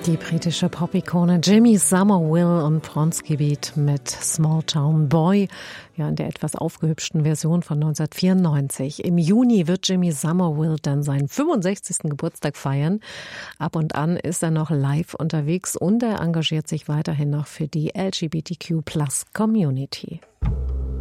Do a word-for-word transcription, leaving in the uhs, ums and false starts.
Die britische Pop-Ikone Jimmy Somerville und Bronski Beat mit Small Town Boy, ja in der etwas aufgehübschten Version von neunzehnhundertvierundneunzig. Im Juni wird Jimmy Somerville dann seinen fünfundsechzigsten Geburtstag feiern. Ab und an ist er noch live unterwegs und er engagiert sich weiterhin noch für die L G B T Q Plus Community.